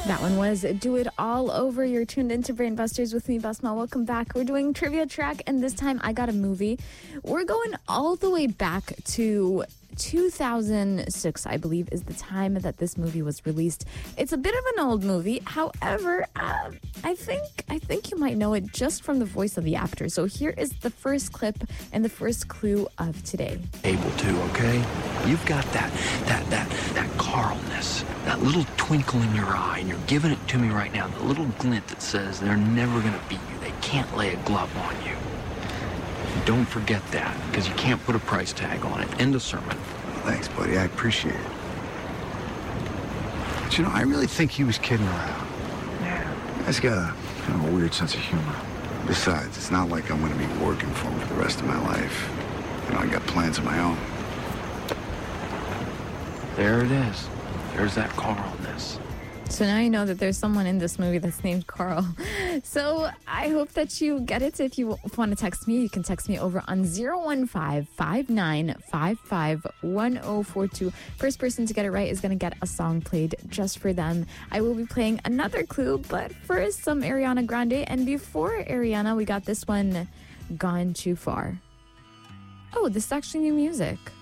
That one was Do It All Over. You're tuned into Brainbusters with me, Basma. Welcome back. We're doing Trivia Track, and this time I got a movie. We're going all the way back to 2006, I believe, is the time that this movie was released. It's a bit of an old movie. However, I think you might know it just from the voice of the actor. So here is the first clip and the first clue of today. Able to, okay? You've got that Carlness, that little twinkle in your eye, and you're giving it to me right now. The little glint that says they're never gonna beat you. They can't lay a glove on you. Don't forget that, because you can't put a price tag on it. End of sermon. Thanks, buddy. I appreciate it. But I really think he was kidding around. Yeah. He's got a kind of a weird sense of humor. Besides, it's not like I'm going to be working for him for the rest of my life. I got plans of my own. There it is. There's that Carlness. So now you know that there's someone in this movie that's named Carl. So I hope that you get it. If you want to text me, you can text me over on 015-5955-1042. First person to get it right is going to get a song played just for them. I will be playing another clue, but first some Ariana Grande. And before Ariana, we got this one, Gone Too Far. Oh, this is actually new music.